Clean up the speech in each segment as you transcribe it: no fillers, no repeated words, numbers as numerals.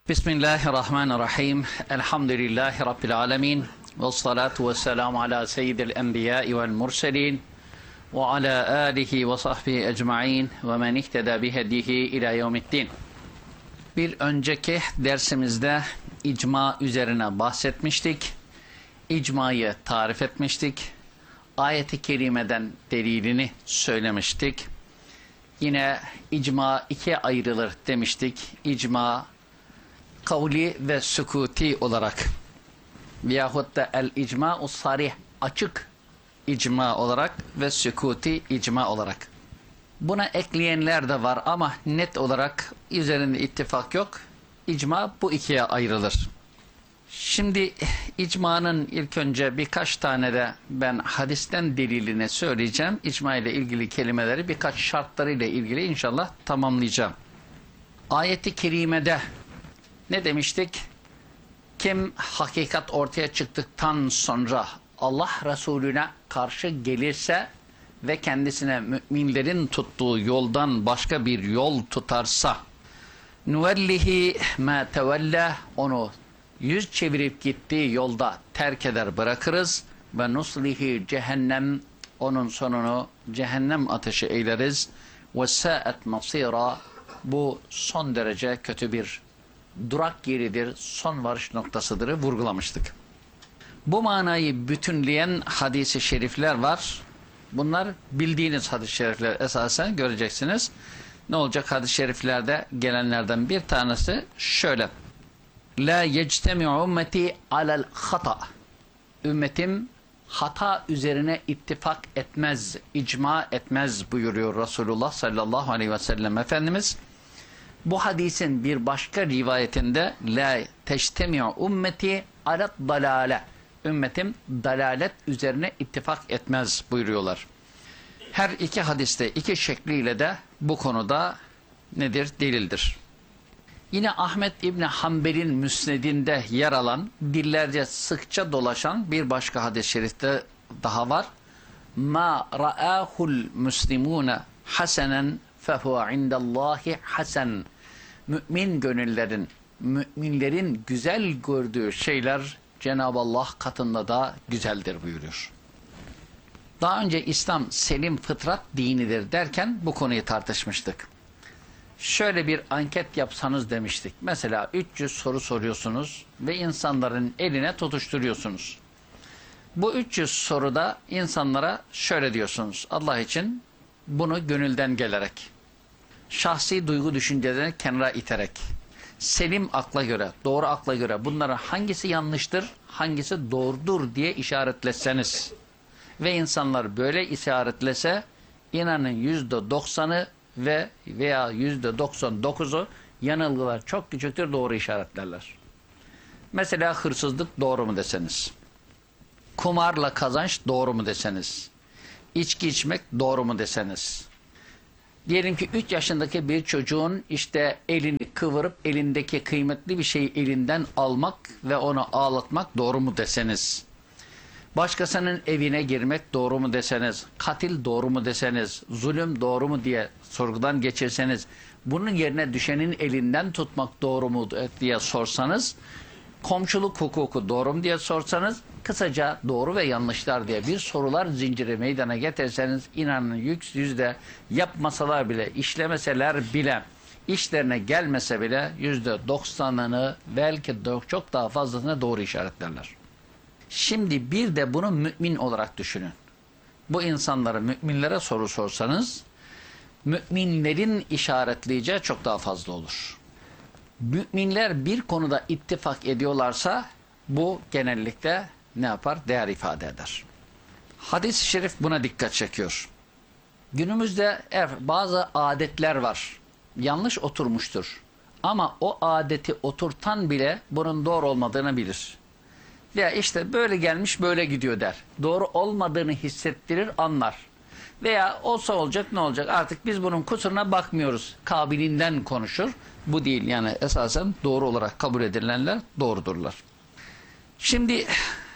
Bismillahirrahmanirrahim. Elhamdülillahi Rabbil alemin. Ve salatu ve selamu ala seyyidil enbiyai vel murselin. Ve ala alihi ve sahbihi ecma'in. Ve men ihteda bihedihi ila yevmiddin. Bir önceki dersimizde icma üzerine bahsetmiştik. İcmayı tarif etmiştik. Ayet-i kerimeden delilini söylemiştik. Yine icma ikiye ayrılır demiştik. İcma kavli ve sükuti olarak veyahut da el-icma-u sarih, açık icma olarak ve sükuti icma olarak. Buna ekleyenler de var ama net olarak üzerinde ittifak yok. İcma bu ikiye ayrılır. Şimdi icmanın ilk önce birkaç tane de ben hadisten delilini söyleyeceğim. İcma ile ilgili kelimeleri birkaç şartlarıyla ilgili inşallah tamamlayacağım. Ayet-i kerimede ne demiştik? Kim hakikat ortaya çıktıktan sonra Allah Resulüne karşı gelirse ve kendisine müminlerin tuttuğu yoldan başka bir yol tutarsa nuvellihi ma tevella, onu yüz çevirip gittiği yolda terk eder bırakırız ve nuslihi cehennem, onun sonunu cehennem ateşi eyleriz ve sa'et masira, bu son derece kötü bir durak yeridir, son varış noktasıdır vurgulamıştık. Bu manayı bütünleyen hadis-i şerifler var. Bunlar bildiğiniz hadis-i şerifler esasen göreceksiniz. Ne olacak hadis-i şeriflerde gelenlerden bir tanesi şöyle. La yectemi'u ümmeti alel hata. Ümmetim hata üzerine ittifak etmez, icma etmez buyuruyor Resulullah sallallahu aleyhi ve sellem Efendimiz. Bu hadisin bir başka rivayetinde la teştemi'u ümmeti alet dalale. Ümmetim dalalet üzerine ittifak etmez buyuruyorlar. Her iki hadiste iki şekliyle de bu konuda nedir? Delildir. Yine Ahmet İbni Hanbel'in müsnedinde yer alan, dillerce sıkça dolaşan bir başka hadis-i şerifte daha var. Ma ra'ahul muslimune hasenen fehuve indallahi hasen. Mümin gönüllerin, müminlerin güzel gördüğü şeyler Cenab-ı Allah katında da güzeldir buyuruyor. Daha önce İslam selim fıtrat dinidir derken bu konuyu tartışmıştık. Şöyle bir anket yapsanız demiştik. Mesela 300 soru soruyorsunuz ve insanların eline tutuşturuyorsunuz. Bu 300 soruda insanlara şöyle diyorsunuz. Allah için bunu gönülden gelerek, şahsi duygu düşüncelerini kenara iterek, selim akla göre, doğru akla göre bunların hangisi yanlıştır, hangisi doğrudur diye işaretleseniz ve insanlar böyle işaretlese, inanın %90'ı veya %99'u yanılgılar çok küçüktür, doğru işaretlerler. Mesela hırsızlık doğru mu deseniz, kumarla kazanç doğru mu deseniz, içki içmek doğru mu deseniz, diyelim ki 3 yaşındaki bir çocuğun işte elini kıvırıp elindeki kıymetli bir şeyi elinden almak ve onu ağlatmak doğru mu deseniz, başkasının evine girmek doğru mu deseniz, katil doğru mu deseniz, zulüm doğru mu diye sorgudan geçirseniz, bunun yerine düşenin elinden tutmak doğru mu diye sorsanız, komşuluk hukuku doğru mu diye sorsanız, kısaca doğru ve yanlışlar diye bir sorular zinciri meydana getirseniz, inanın yüzde yapmasalar bile, işlemeseler bile, işlerine gelmese bile %90'ını belki çok daha fazlasını doğru işaretlerler. Şimdi bir de bunu mümin olarak düşünün. Bu insanlara, müminlere soru sorsanız, müminlerin işaretleyeceği çok daha fazla olur. Müminler bir konuda ittifak ediyorlarsa, bu genellikle ne yapar? Değer ifade eder. Hadis-i şerif buna dikkat çekiyor. Günümüzde bazı adetler var. Yanlış oturmuştur. Ama o adeti oturtan bile bunun doğru olmadığını bilir. Veya işte böyle gelmiş böyle gidiyor der. Doğru olmadığını hissettirir, anlar. Veya olsa olacak ne olacak, artık biz bunun kusuruna bakmıyoruz kabiliğinden konuşur. Bu değil, yani esasen doğru olarak kabul edilenler doğrudurlar. Şimdi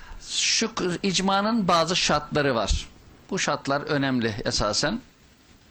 şu icmanın bazı şartları var. Bu şartlar önemli esasen.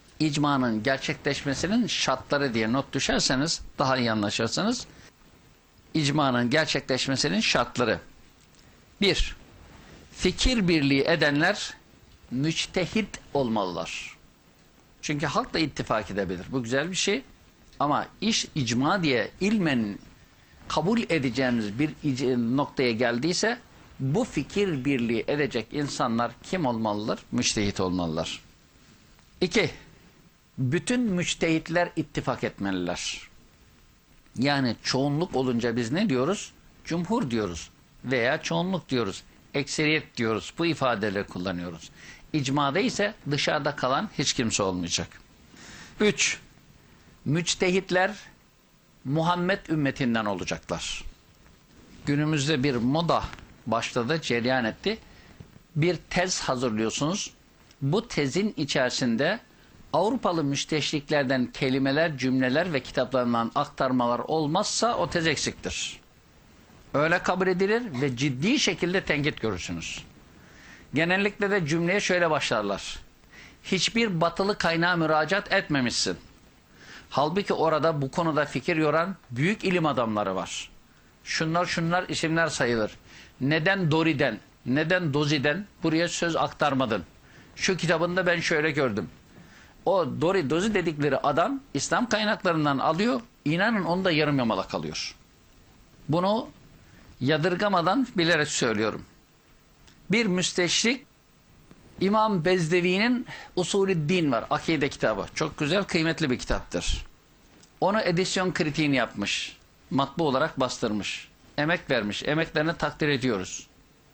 İcmanın gerçekleşmesinin şartları diye not düşerseniz daha iyi anlaşırsınız. icmanın gerçekleşmesinin şartları. 1. Fikir birliği edenler müçtehit olmalılar. Çünkü halk da ittifak edebilir. Bu güzel bir şey. Ama iş icma diye ilmen kabul edeceğimiz bir noktaya geldiyse bu fikir birliği edecek insanlar kim olmalılar? Müçtehit olmalılar. 2. Bütün müçtehitler ittifak etmeliler. Yani çoğunluk olunca biz ne diyoruz? Cumhur diyoruz veya çoğunluk diyoruz. Ekseriyet diyoruz. Bu ifadeleri kullanıyoruz. İcmada ise dışarıda kalan hiç kimse olmayacak. 3. Müçtehitler Muhammed ümmetinden olacaklar. Günümüzde bir moda başladı, cereyan etti. Bir tez hazırlıyorsunuz. Bu tezin içerisinde Avrupalı müsteşriklerden kelimeler, cümleler ve kitaplarından aktarmalar olmazsa o tez eksiktir. Öyle kabul edilir ve ciddi şekilde tenkit görürsünüz. Genellikle de cümleye şöyle başlarlar. Hiçbir batılı kaynağa müracaat etmemişsin. Halbuki orada bu konuda fikir yoran büyük ilim adamları var. Şunlar isimler sayılır. Neden Dori'den, neden Dozi'den buraya söz aktarmadın? Şu kitabında ben şöyle gördüm. O Dori, Dozi dedikleri adam İslam kaynaklarından alıyor. İnanın onu da yarım yamalak alıyor. Bunu yadırgamadan bilerek söylüyorum. Bir müsteşrik İmam Bezdevi'nin Usulü Din var. Akide kitabı. Çok güzel, kıymetli bir kitaptır. Onu edisyon kritiğini yapmış. Matbu olarak bastırmış. Emek vermiş. Emeklerini takdir ediyoruz.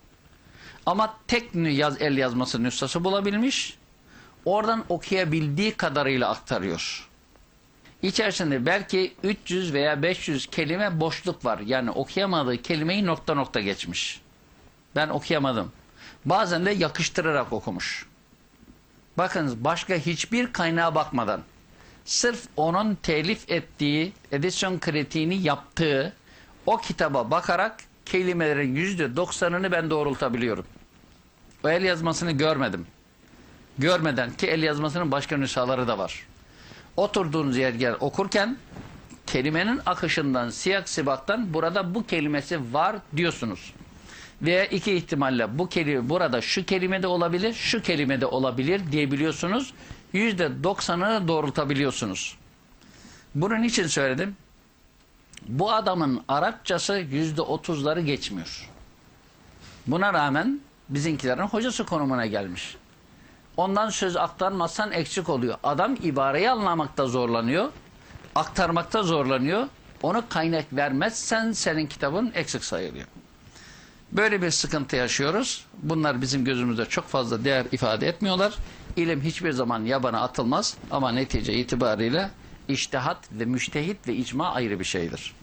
Ama tek el yazması nüshası bulabilmiş. Oradan okuyabildiği kadarıyla aktarıyor. İçerisinde belki 300 veya 500 kelime boşluk var. Yani okuyamadığı kelimeyi nokta nokta geçmiş. Ben okuyamadım. Bazen de yakıştırarak okumuş. Bakınız, başka hiçbir kaynağa bakmadan sırf onun telif ettiği, edisyon kritiğini yaptığı o kitaba bakarak kelimelerin %90'ını ben doğrultabiliyorum. O el yazmasını görmedim. Görmeden, ki el yazmasının başka nüshaları da var. Oturduğunuz yer okurken kelimenin akışından, siyak sibaktan burada bu kelimesi var diyorsunuz. Veya iki ihtimalle bu kelime burada şu kelimede olabilir, şu kelimede olabilir diyebiliyorsunuz. %90'ını doğrultabiliyorsunuz. Bunun için söyledim. Bu adamın Arapçası %30'ları geçmiyor. Buna rağmen bizimkilerin hocası konumuna gelmiş. Ondan söz aktarmazsan eksik oluyor. Adam ibareyi anlamakta zorlanıyor, aktarmakta zorlanıyor. Onu kaynak vermezsen senin kitabın eksik sayılıyor. Böyle bir sıkıntı yaşıyoruz. Bunlar bizim gözümüzde çok fazla değer ifade etmiyorlar. İlim hiçbir zaman yabana atılmaz ama netice itibariyle içtihat ve müştehit ve icma ayrı bir şeydir.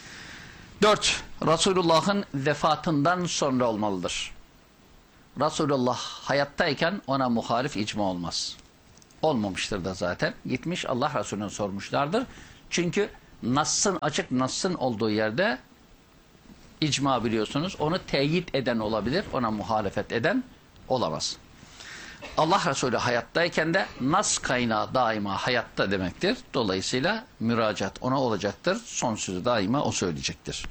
4. Resulullah'ın vefatından sonra olmalıdır. Resulullah hayattayken ona muhalif icma olmaz. Olmamıştır da zaten. Gitmiş Allah Resulü'nü sormuşlardır. Çünkü Nass'ın, açık Nass'ın olduğu yerde icma biliyorsunuz. Onu teyit eden olabilir. Ona muhalefet eden olamaz. Allah Resulü hayattayken de Nas kaynağı daima hayatta demektir. Dolayısıyla müracaat ona olacaktır. Son sözü daima o söyleyecektir.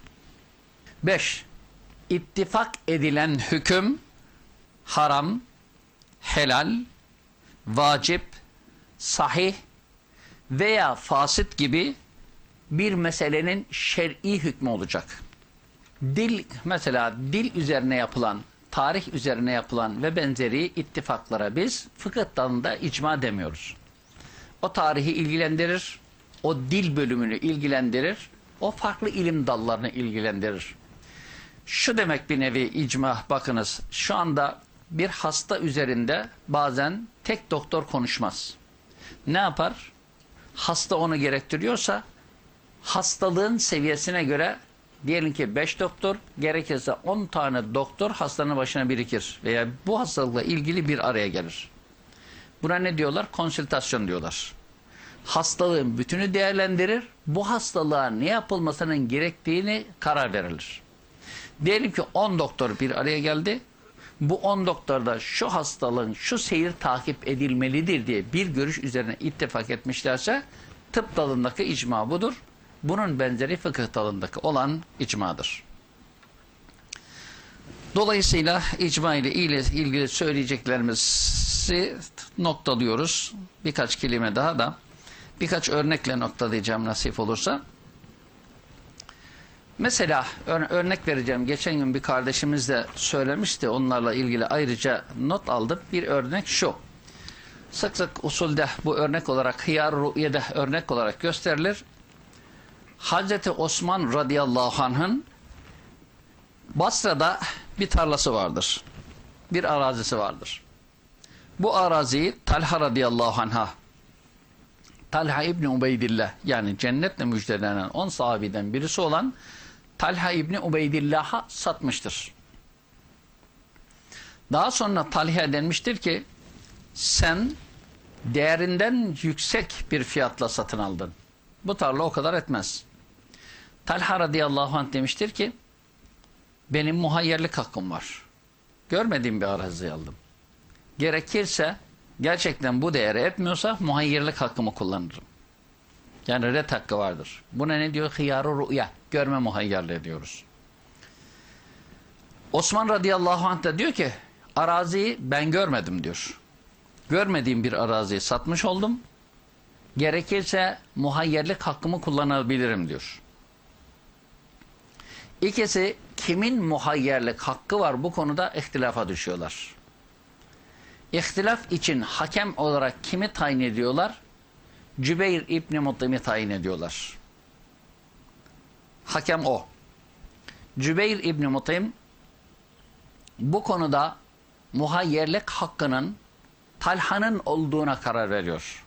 5. İttifak edilen hüküm haram, helal, vacip, sahih veya fasit gibi bir meselenin şer'i hükmü olacak. Mesela dil üzerine yapılan, tarih üzerine yapılan ve benzeri ittifaklara biz fıkıh dalında icma demiyoruz. O tarihi ilgilendirir, o dil bölümünü ilgilendirir, o farklı ilim dallarını ilgilendirir. Şu demek bir nevi icma, bakınız şu anda bir hasta üzerinde bazen tek doktor konuşmaz. Ne yapar? Hasta onu gerektiriyorsa hastalığın seviyesine göre diyelim ki 5 doktor, gerekirse 10 tane doktor hastanın başına birikir veya bu hastalıkla ilgili bir araya gelir. Buna ne diyorlar? Konsültasyon diyorlar. Hastalığın bütünü değerlendirir, bu hastalığa ne yapılmasının gerektiğini karar verilir. Diyelim ki 10 doktor bir araya geldi. Bu 10 doktor da şu hastalığın şu seyir takip edilmelidir diye bir görüş üzerine ittifak etmişlerse tıp dalındaki icma budur. Bunun benzeri fıkıh dalındaki olan icmadır. Dolayısıyla icma ile ilgili söyleyeceklerimizi noktalıyoruz. Birkaç kelime daha da birkaç örnekle noktalayacağım nasip olursa. Mesela örnek vereceğim. Geçen gün bir kardeşimiz de söylemişti. Onlarla ilgili ayrıca not aldım. Bir örnek şu. Sık sık usulde bu örnek olarak hıyar-ı ru'yede örnek olarak gösterilir. Hazreti Osman radıyallahu anh'ın Basra'da bir tarlası vardır. Bir arazisi vardır. Bu araziyi Talha radıyallahu anh'a, Talha İbni Ubeydillah, yani cennetle müjdelenen 10 sahabeden birisi olan Talha İbni Ubeydillah'a satmıştır. Daha sonra Talha denmiştir ki sen değerinden yüksek bir fiyatla satın aldın. Bu tarla o kadar etmez. Talha radıyallahu anh demiştir ki benim muhayyerlik hakkım var. Görmediğim bir arazi aldım. Gerekirse gerçekten bu değeri etmiyorsa muhayyerlik hakkımı kullanırım. Yani ret hakkı vardır. Buna ne diyor? Hıyar-ı ru'ya. Görme muhayyerliği diyoruz. Osman radıyallahu anh da diyor ki araziyi ben görmedim diyor. Görmediğim bir araziyi satmış oldum. Gerekirse muhayyerlik hakkımı kullanabilirim diyor. İkisi kimin muhayyerlik hakkı var bu konuda ihtilafa düşüyorlar. İhtilaf için hakem olarak kimi tayin ediyorlar? Cübeyr İbni Mut'im'i tayin ediyorlar. Hakem o. Cübeyr İbni Mut'im bu konuda muhayyerlik hakkının Talha'nın olduğuna karar veriyor.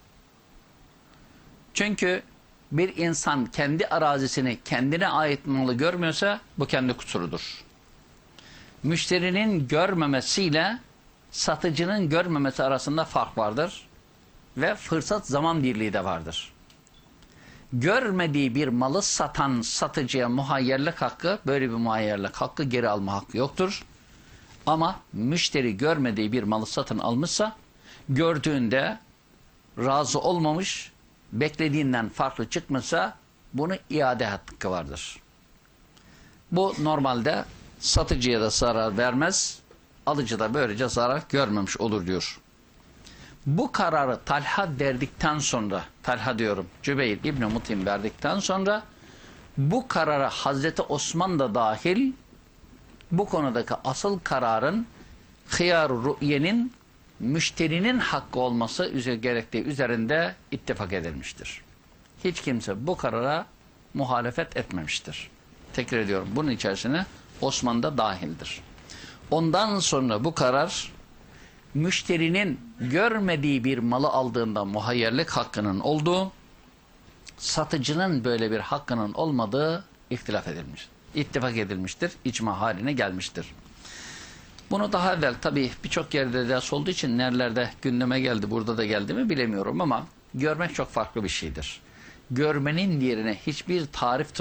Çünkü bir insan kendi arazisini kendine ait malı görmüyorsa bu kendi kusurudur. Müşterinin görmemesiyle satıcının görmemesi arasında fark vardır ve fırsat zaman birliği de vardır. Görmediği bir malı satan satıcıya muhayyerlik hakkı, böyle bir muhayyerlik hakkı geri alma hakkı yoktur. Ama müşteri görmediği bir malı satın almışsa gördüğünde razı olmamış, beklediğinden farklı çıkmışsa bunu iade hakkı vardır. Bu normalde satıcıya da zarar vermez, alıcı da böylece zarar görmemiş olur diyor. Bu kararı Talha verdikten sonra, Talha diyorum, Cübeyr İbni Mut'im verdikten sonra bu karara Hazreti Osman da dahil bu konudaki asıl kararın hıyar-ı ru'yenin müşterinin hakkı olması gerektiği üzerinde ittifak edilmiştir. Hiç kimse bu karara muhalefet etmemiştir. Tekrar ediyorum, bunun içerisine Osman da dahildir. Ondan sonra bu karar müşterinin görmediği bir malı aldığında muhayyerlik hakkının olduğu, satıcının böyle bir hakkının olmadığı ittifak edilmiştir, icma haline gelmiştir. Bunu daha evvel tabii birçok yerde ders olduğu için nerelerde gündeme geldi, burada da geldi mi bilemiyorum ama görmek çok farklı bir şeydir. Görmenin yerine hiçbir tarif